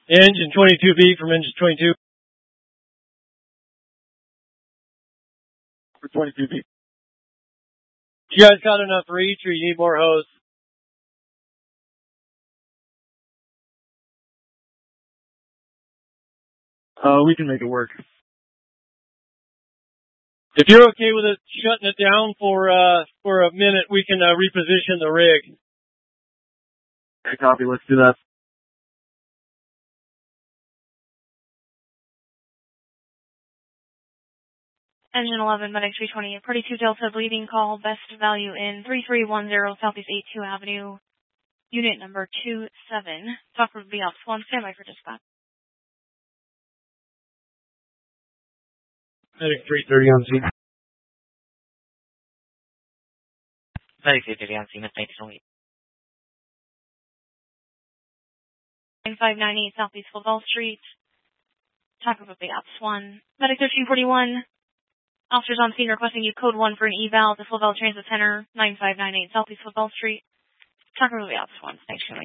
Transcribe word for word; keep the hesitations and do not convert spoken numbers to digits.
Engine twenty-two B from engine twenty-two. For twenty-two B. You guys got enough reach or you need more hose? Uh, we can make it work. If you're okay with us shutting it down for, uh, for a minute, we can, uh, reposition the rig. Okay, copy. Let's do that. Engine eleven, Medic three twenty, forty-two Delta, bleeding call, best value in three three one zero Southeast eighty-two Avenue, unit number two seven. Talk with the ops one, standby for dispatch. Medic three thirty on scene. Medic three thirty on scene, thanks so much. nine five nine eight Southeast Football Street. Talk with the ops one. Medic thirteen forty-one. Officers on scene requesting you code one for an eval at the Flavel Transit Center, nine five nine eight Southeast Football Street. Talk with the ops one. Thanks, Shelley.